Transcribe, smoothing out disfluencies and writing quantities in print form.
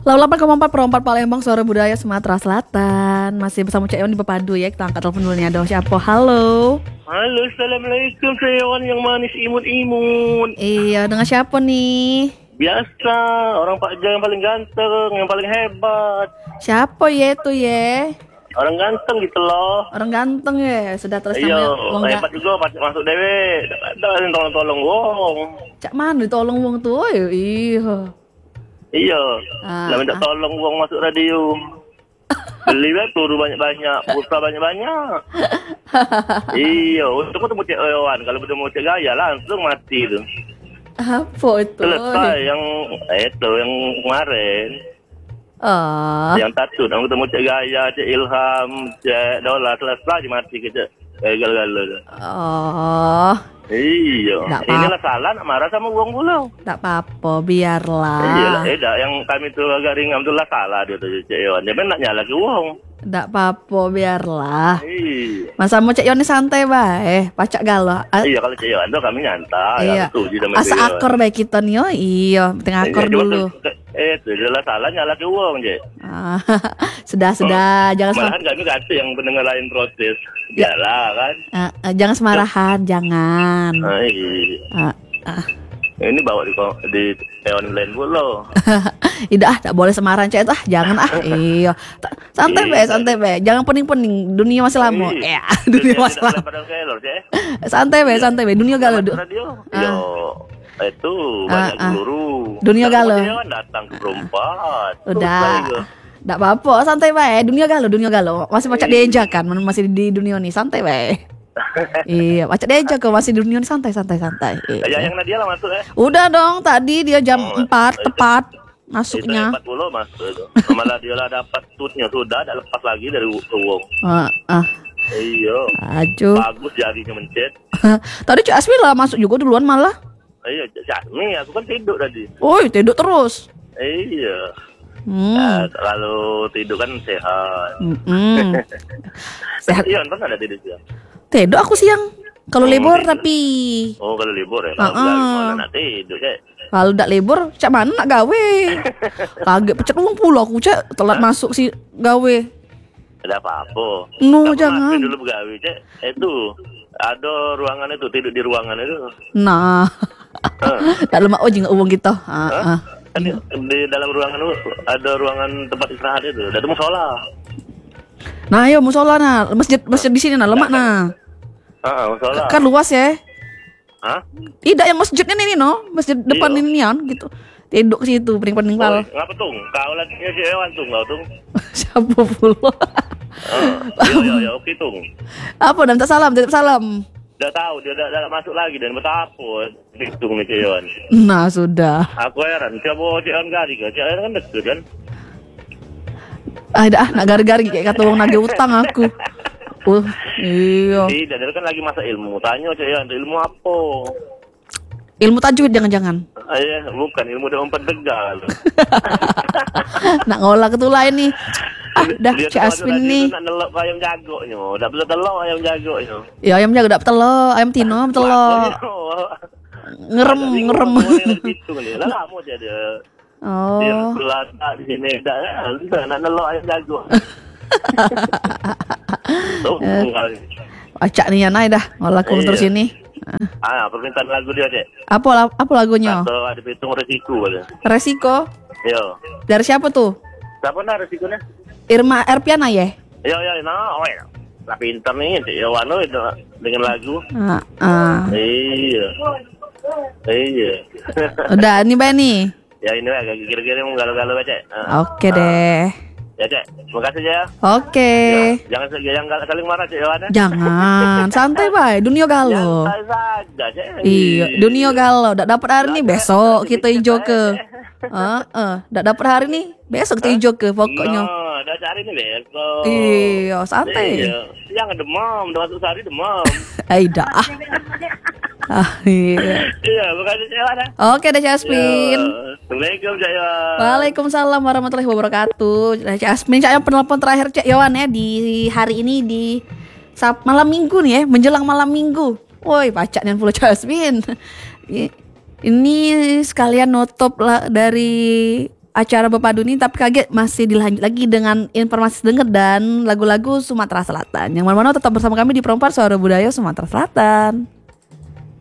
88,4 per 4 Palembang, suara budaya Sumatera Selatan. Masih bersama Cak Iwan di Pepadu ya. Kita angkat telepon dulu nih. Ada siapa? Halo. Halo, assalamualaikum Cak Iwan yang manis imut-imut. Iya, dengan siapa nih? Biasa, orang Pak Jo yang paling ganteng, yang paling hebat. Siapa ya itu ya? Orang ganteng gitu loh. Orang ganteng ya. Sudah terus Iya, namanya hebat juga pas masuk dewe. Ada yang tolong-tolong wong. Cak mana ditolong wong tuh? Iya. Iya, Ah, lah minta tolong wong masuk radio. Beli turu banyak-banyak, pulsa banyak-banyak. Iya, untuk ketemu Cak Iwan, kalau ketemu Cak Gaya langsung mati tuh. Apa itu? Selesai yang yang kemarin. Oh. Yang tattoo, aku ketemu Cak Gaya, Cak Ilham, Cak Dola, selesai mati ke Cak gagal-gagal. Oh. Iya, Nggak inilah salah nak marah sama uang pulau. Tak apa-apa, biarlah. Iya, yang kami tuh agak ringan tuh lah salah dia tuh Cak Iwan. Dia nak nyala ke uang. Tak apa-apa, biarlah. Iya. Masa mau Cak Iwan ini santai bae, pacak galau. Iya, kalau Cak Iwan tuh kami nyantai. Iya. Asa akor baik kita nih, oh iya, tengah akor dulu. Itu jelas salah nyala ke uang, Cek. Sudah, jangan Malahan kami kasih yang pendengar lain protes. Iyalah kan. jangan semarahan, jangan. Iya. Ini bawa di online pula. Tak boleh semarahan Cek jangan Iya. Santai be, jangan pening-pening, dunia masih lama. Iya. Dunia masih lama. Santai be, dunia galau. Yo, itu banyak guru. Dunia galau. Dia kan datang ke perempat. Udah. Tak apa-apa, santai bae. Dunia galau. Masih pacak diajak kan, masih di dunia nih, santai bae. Iya, pacak diajak kok, masih di dunia nih, santai. Ya, yang Nadia lah masuk ya. Udah dong, tadi dia jam 4 tepat masuknya. Itu 40 masuk itu. Malah dia lah dapat tutnya sudah, ada lepas lagi dari uang. Iya. Aduh. Bagus jadinya mencet. Tadi Cik Asmi lah masuk juga duluan malah. Iya, Jasmi, aku kan tidur tadi. Oh, tidur terus. Iya. Ya, kalau tidur kan sehat. Sehat. Iya, kan ada tidur siang. Tidur aku siang. Kalau libur tapi. Oh, kalau libur ya. Kalau mana nak tidur, Cek. Kalau tak libur, Cak mana nak gawe? Kaget pecet uang pula aku, Cak. Telat masuk si gawe. Ada apa-apa. No, Kamu jangan. mampir dulu begawi, Cek. Itu ada ruangan itu, tidur di ruangan itu. Nah. Tak lemak ojeng uang kita. Kan di dalam ruangan itu ada ruangan tempat istirahat itu. Ada musola. Nah, ayo musola nah. Masjid di sini nah, lemak nah. Musola. Kan luas ya. Hah? Tidak yang masjidnya ini no, masjid depan ini kan gitu. Tidur ke situ, pening-pening pal. Ngapa tung? Kau lagi si Ewan tung, kau tung. Siapa pula? Ya, oke tung. Apa dan titip salam. Udah tahu dia udah masuk lagi dan betapa hitung nih Ewan. Nah, sudah. Aku heran, coba Ewan gari kan? Ewan kan deket kan? Nak gari-gari kayak kata orang nagih utang aku. Iya. Tidak, dia kan lagi masa ilmu. Tanya Ewan, ilmu apa? Ilmu tajwid jangan-jangan. Bukan ilmu dia umpan tegal. Nak ngolah ketulai nih. Dah Cik Asmin nih. Nak nelok ayam jagonya. Dah bisa telok ayam jagonya. Ya ayam jago dapat telur, ayam tino telur. Ngerem. Lah kamu jadi. Oh. Dia belata di sini. Nak nelok ayam jago. Tuh, Acak nih Yanai dah ngolah terus ini. Permintaan lagu dia, Cek. Apa lagunya? Atau ada hitung resiko aja. Resiko? Yo. Dari siapa tuh? Siapa nah resikonya? Irma Erpiana ya? Yo, lah pintar nih, Cek Iwan itu dengan lagu. Iya. Udah, ini Mbak nih. Ya ini agak kira-kira mau galau-galau, Cek. Oke deh. Ya, Cek. Terima kasih, Cek. Oke. Ya, jangan saling marah, Cek Iwan. Jangan, santai bae, dunia galau. Santai saja, Cek. Iya, dunia galau. Dak dapat hari ini besok kita hijau ke. Dak dapat hari ini besok kita hijau ke pokoknya. Udah cari nih besok. Iya, santai. Iya. Jangan demam, udah masuk sehari demam. Dah. Iya. Iya, makasih Cek Iwan. Oke deh Jasmin. Assalamualaikum Cek Iwan. Waalaikumsalam warahmatullahi wabarakatuh. Cek Jasmin, Cak yang penelpon terakhir Cek Iwan ya di hari ini di malam minggu nih ya, menjelang malam minggu. Woi, pacak yang pulau Jasmin. Ini sekalian nutup lah dari acara Bepadu ini, tapi kaget masih dilanjut lagi dengan informasi denger dan lagu-lagu Sumatera Selatan. Yang mana-mana tetap bersama kami di Perempuan Suara Budaya Sumatera Selatan.